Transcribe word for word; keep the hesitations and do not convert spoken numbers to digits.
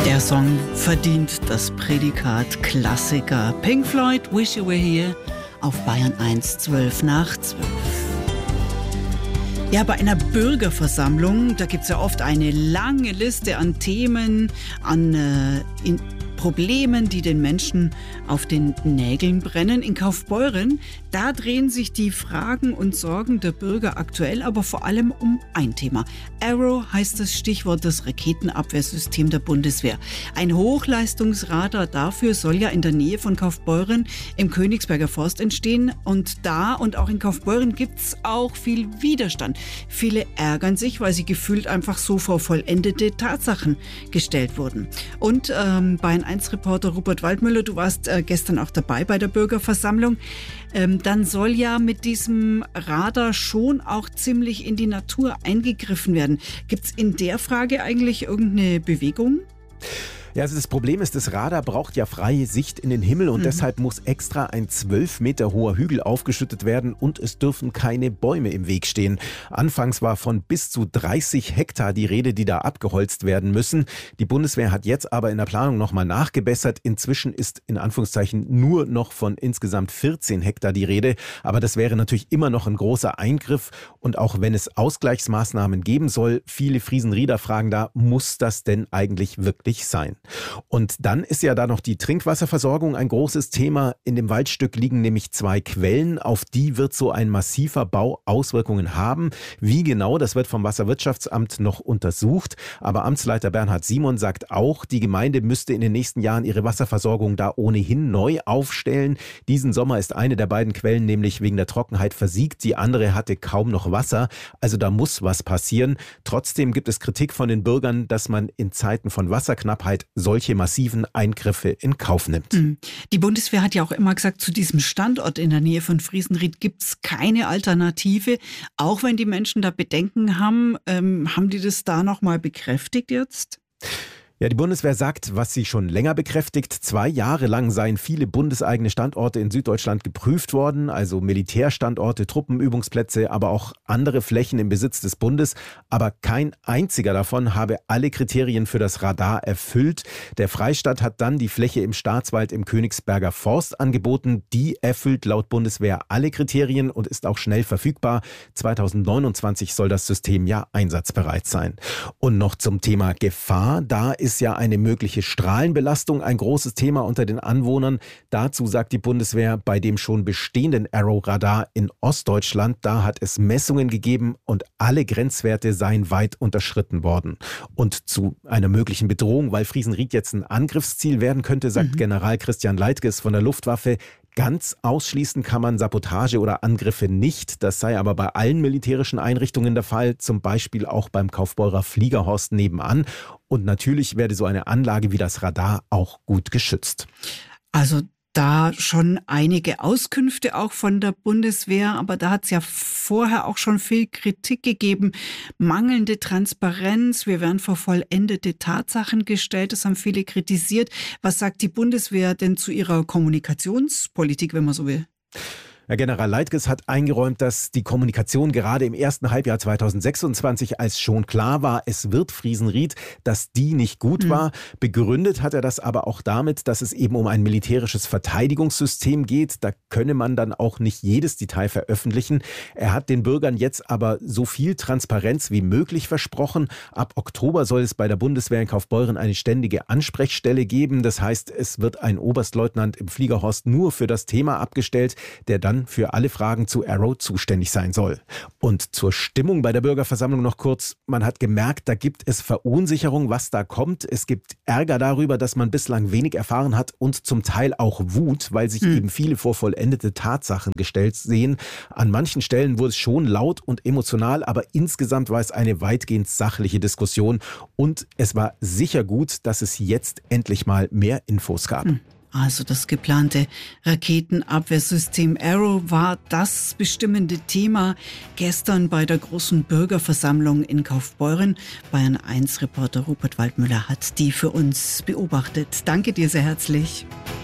Der Song verdient das Prädikat Klassiker. Pink Floyd, Wish You Were Here auf Bayern eins, zwölf nach zwölf. Ja, bei einer Bürgerversammlung, da gibt es ja oft eine lange Liste an Themen, an äh, in Problemen, die den Menschen auf den Nägeln brennen. In Kaufbeuren, da drehen sich die Fragen und Sorgen der Bürger aktuell aber vor allem um ein Thema. Arrow heißt das Stichwort, das Raketenabwehrsystem der Bundeswehr. Ein Hochleistungsradar dafür soll ja in der Nähe von Kaufbeuren im Königsberger Forst entstehen. Und da und auch in Kaufbeuren gibt's auch viel Widerstand. Viele ärgern sich, weil sie gefühlt einfach so vor vollendete Tatsachen gestellt wurden. Und ähm, Bayern eins Reporter Rupert Waldmüller, du warst äh, gestern auch dabei bei der Bürgerversammlung. Ähm, dann soll ja mit diesem Radar schon auch ziemlich in die Natur eingegriffen werden. Gibt's in der Frage eigentlich irgendeine Bewegung? Ja, also das Problem ist, das Radar braucht ja freie Sicht in den Himmel und mhm. deshalb muss extra ein zwölf Meter hoher Hügel aufgeschüttet werden und es dürfen keine Bäume im Weg stehen. Anfangs war von bis zu dreißig Hektar die Rede, die da abgeholzt werden müssen. Die Bundeswehr hat jetzt aber in der Planung nochmal nachgebessert. Inzwischen ist in Anführungszeichen nur noch von insgesamt vierzehn Hektar die Rede. Aber das wäre natürlich immer noch ein großer Eingriff. Und auch wenn es Ausgleichsmaßnahmen geben soll, viele Friesenrieder fragen da, muss das denn eigentlich wirklich sein? Und dann ist ja da noch die Trinkwasserversorgung ein großes Thema. In dem Waldstück liegen nämlich zwei Quellen. Auf die wird so ein massiver Bau Auswirkungen haben. Wie genau, das wird vom Wasserwirtschaftsamt noch untersucht. Aber Amtsleiter Bernhard Simon sagt auch, die Gemeinde müsste in den nächsten Jahren ihre Wasserversorgung da ohnehin neu aufstellen. Diesen Sommer ist eine der beiden Quellen nämlich wegen der Trockenheit versiegt. Die andere hatte kaum noch Wasser. Also da muss was passieren. Trotzdem gibt es Kritik von den Bürgern, dass man in Zeiten von Wasserknappheit solche massiven Eingriffe in Kauf nimmt. Die Bundeswehr hat ja auch immer gesagt, zu diesem Standort in der Nähe von Friesenried gibt es keine Alternative. Auch wenn die Menschen da Bedenken haben, ähm, haben die das da nochmal bekräftigt jetzt? Ja, die Bundeswehr sagt, was sie schon länger bekräftigt. Zwei Jahre lang seien viele bundeseigene Standorte in Süddeutschland geprüft worden, also Militärstandorte, Truppenübungsplätze, aber auch andere Flächen im Besitz des Bundes. Aber kein einziger davon habe alle Kriterien für das Radar erfüllt. Der Freistaat hat dann die Fläche im Staatswald im Königsberger Forst angeboten. Die erfüllt laut Bundeswehr alle Kriterien und ist auch schnell verfügbar. zweitausendneunundzwanzig soll das System ja einsatzbereit sein. Und noch zum Thema Gefahr. Da ist ist ja eine mögliche Strahlenbelastung ein großes Thema unter den Anwohnern. Dazu sagt die Bundeswehr, bei dem schon bestehenden Arrow-Radar in Ostdeutschland, da hat es Messungen gegeben und alle Grenzwerte seien weit unterschritten worden. Und zu einer möglichen Bedrohung, weil Friesenried jetzt ein Angriffsziel werden könnte, sagt mhm. General Christian Leitges von der Luftwaffe, ganz ausschließen kann man Sabotage oder Angriffe nicht. Das sei aber bei allen militärischen Einrichtungen der Fall, zum Beispiel auch beim Kaufbeurer Fliegerhorst nebenan. Und natürlich werde so eine Anlage wie das Radar auch gut geschützt. Also da schon einige Auskünfte auch von der Bundeswehr, aber da hat es ja vorher auch schon viel Kritik gegeben. Mangelnde Transparenz, wir werden vor vollendete Tatsachen gestellt, das haben viele kritisiert. Was sagt die Bundeswehr denn zu ihrer Kommunikationspolitik, wenn man so will? Herr General Leitges hat eingeräumt, dass die Kommunikation gerade im ersten Halbjahr zweitausendsechsundzwanzig, als schon klar war, es wird Friesenried, dass die nicht gut war. Mhm. Begründet hat er das aber auch damit, dass es eben um ein militärisches Verteidigungssystem geht. Da könne man dann auch nicht jedes Detail veröffentlichen. Er hat den Bürgern jetzt aber so viel Transparenz wie möglich versprochen. Ab Oktober soll es bei der Bundeswehr in Kaufbeuren eine ständige Ansprechstelle geben. Das heißt, es wird ein Oberstleutnant im Fliegerhorst nur für das Thema abgestellt, der dann für alle Fragen zu Arrow zuständig sein soll. Und zur Stimmung bei der Bürgerversammlung noch kurz. Man hat gemerkt, da gibt es Verunsicherung, was da kommt. Es gibt Ärger darüber, dass man bislang wenig erfahren hat und zum Teil auch Wut, weil sich mhm. eben viele vor vollendete Tatsachen gestellt sehen. An manchen Stellen wurde es schon laut und emotional, aber insgesamt war es eine weitgehend sachliche Diskussion und es war sicher gut, dass es jetzt endlich mal mehr Infos gab. Mhm. Also das geplante Raketenabwehrsystem Arrow war das bestimmende Thema gestern bei der großen Bürgerversammlung in Kaufbeuren. Bayern eins Reporter Rupert Waldmüller hat die für uns beobachtet. Danke dir sehr herzlich.